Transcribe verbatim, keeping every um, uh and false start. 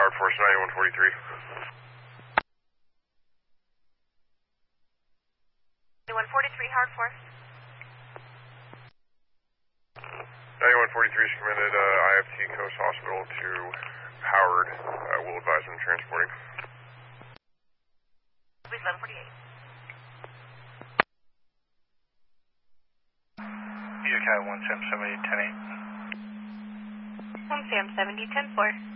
Hard Force ninety-one forty-three. ninety-one forty-three, Hard Force. ninety-one forty-three is committed uh, I F T Coast Hospital to Howard. Uh, we'll advise them transporting. Please, eleven forty-eight. U K one Sam seventy ten eight. one Sam seventy ten four.